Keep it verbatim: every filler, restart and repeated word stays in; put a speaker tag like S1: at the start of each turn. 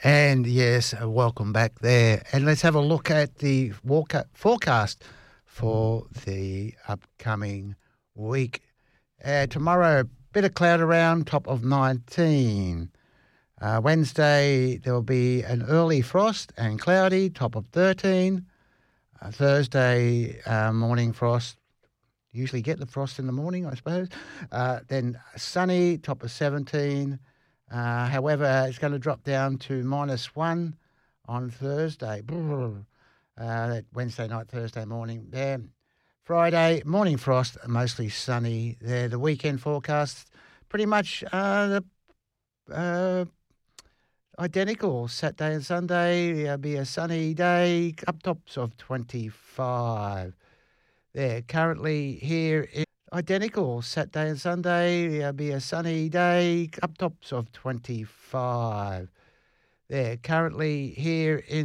S1: And yes, uh, welcome back there. And let's have a look at the walk- forecast for the upcoming week. Uh, tomorrow, bit of cloud around, top of nineteen. Uh, Wednesday, there'll be an early frost and cloudy, top of thirteen. Uh, Thursday, uh, morning frost. Usually get the frost in the morning, I suppose. Uh, then sunny, top of seventeen. Uh, however, it's going to drop down to minus one on Thursday. Uh, Wednesday night, Thursday morning there. Friday, morning frost, mostly sunny there. The weekend forecast, pretty much uh, the, uh, identical. Saturday and Sunday, it'll be a sunny day, up tops of twenty-five. There, currently here is identical. Saturday and Sunday, it'll be a sunny day, up tops of twenty-five. There, currently here in